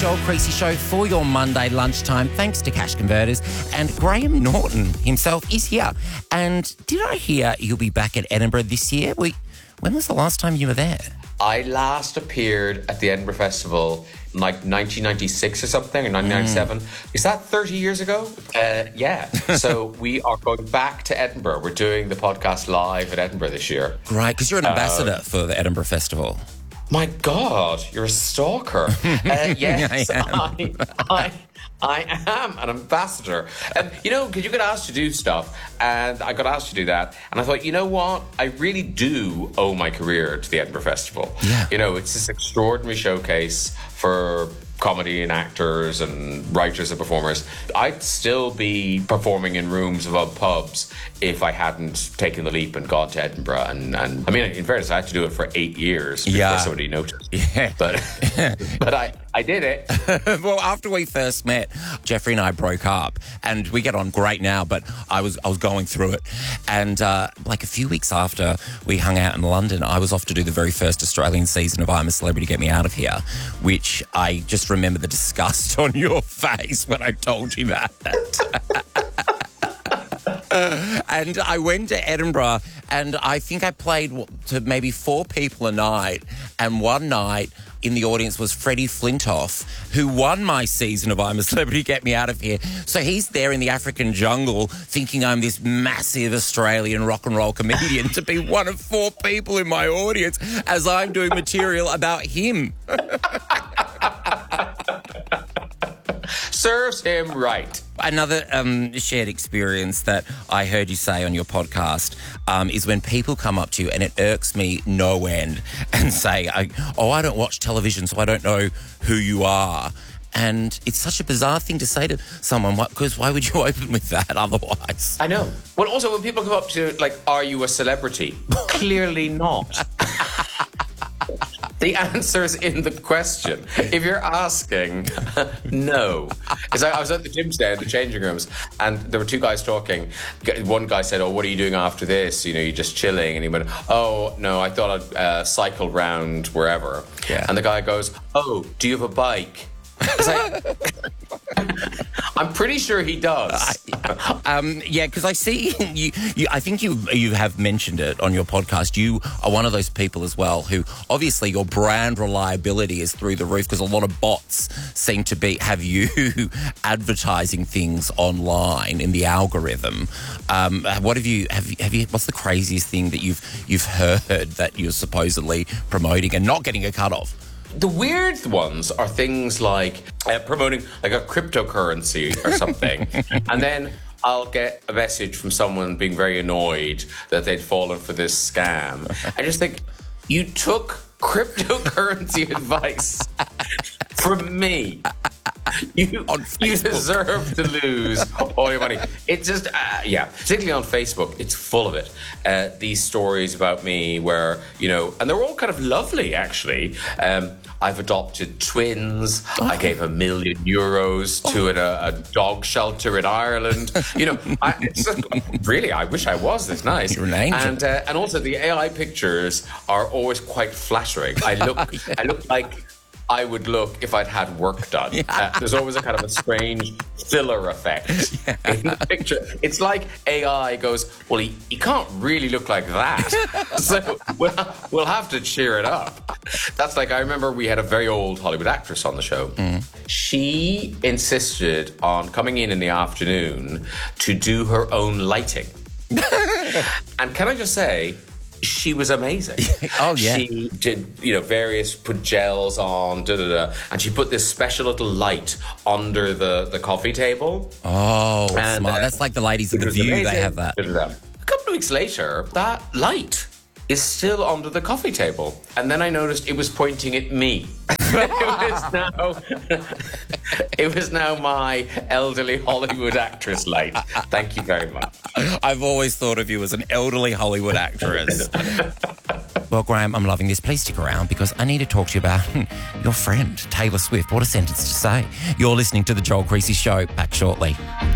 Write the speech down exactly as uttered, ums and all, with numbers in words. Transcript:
Joel Creasy Show for your Monday lunchtime, thanks to Cash Converters. And Graham Norton himself is here. And did I hear you'll be back at Edinburgh this year? We, when was the last time you were there? I last appeared at the Edinburgh Festival in like nineteen ninety-six or something, or nineteen ninety-seven. Mm. Is that thirty years ago? Uh, yeah. So we are going back to Edinburgh. We're doing the podcast live at Edinburgh this year. Right, because you're an ambassador uh, for the Edinburgh Festival. My God, you're a stalker. Uh, yes, I, I, I am an ambassador. And, you know, because you get asked to do stuff, and I got asked to do that, and I thought, you know what? I really do owe my career to the Edinburgh Festival. Yeah. You know, it's this extraordinary showcase for comedy and actors and writers and performers. I'd still be performing in rooms of pubs if I hadn't taken the leap and gone to Edinburgh. And, and I mean, in fairness, I had to do it for eight years before yeah. somebody noticed. Yeah. But but I, I did it. Well, after we first met, Jeffrey and I broke up, and we get on great now, but I was I was going through it. And uh, like a few weeks after we hung out in London, I was off to do the very first Australian season of I'm a Celebrity, Get Me Out of Here, which I just remember the disgust on your face when I told you that. uh, and I went to Edinburgh, and I think I played to maybe four people a night, and one night in the audience was Freddie Flintoff, who won my season of I'm a Celebrity, Get Me Out of Here. So he's there in the African jungle thinking I'm this massive Australian rock and roll comedian to be one of four people in my audience as I'm doing material about him. Serves him right. Another um, shared experience that I heard you say on your podcast um, is when people come up to you, and it irks me no end, and say, oh, I don't watch television, so I don't know who you are. And it's such a bizarre thing to say to someone, because why would you open with that otherwise? I know. Well, also, when people come up to, like, are you a celebrity? Clearly not. The answer's in the question. If you're asking, no. Because I, I was at the gym today in the changing rooms, and there were two guys talking. One guy said, oh, what are you doing after this? You know, you're just chilling. And he went, oh, no, I thought I'd uh, cycle round wherever. Yeah. And the guy goes, oh, do you have a bike? It's like, I'm pretty sure he does. um, yeah, because I see you, you. I think you you have mentioned it on your podcast. You are one of those people as well who, obviously, your brand reliability is through the roof because a lot of bots seem to be have you advertising things online in the algorithm. Um, what have you have you, have you? What's the craziest thing that you've you've heard that you're supposedly promoting and not getting a cut of? The weird ones are things like uh, promoting like a cryptocurrency or something. And then I'll get a message from someone being very annoyed that they'd fallen for this scam. I just think, you took cryptocurrency advice from me. You, you deserve to lose all your money. It's just, uh, yeah, particularly on Facebook, it's full of it. Uh, these stories about me where, you know, and they're all kind of lovely, actually. Um, I've adopted twins. Oh. I gave a million euros to oh. a, a dog shelter in Ireland. You know, I, it's just, really, I wish I was this nice. You're an angel. And, uh, and also the A I pictures are always quite flattering. I look, yeah. I look like I would look if I'd had work done. Yeah. Uh, there's always a kind of a strange filler effect yeah. in the picture. It's like A I goes, well, he, he can't really look like that. So we'll, we'll have to cheer it up. That's like, I remember we had a very old Hollywood actress on the show. Mm. She insisted on coming in in the afternoon to do her own lighting. And can I just say, she was amazing. Oh, yeah. She did, you know, various, put gels on, da da da, and she put this special little light under the, the coffee table. Oh, and, smart. Uh, That's like the ladies of The View, amazing. They have that. Da, da, da. A couple of weeks later, that light is still under the coffee table. And then I noticed it was pointing at me. it was now it was now my elderly Hollywood actress light. Thank you very much. I've always thought of you as an elderly Hollywood actress. Well, Graham, I'm loving this. Please stick around because I need to talk to you about your friend, Taylor Swift. What a sentence to say. You're listening to The Joel Creasy Show. Back shortly.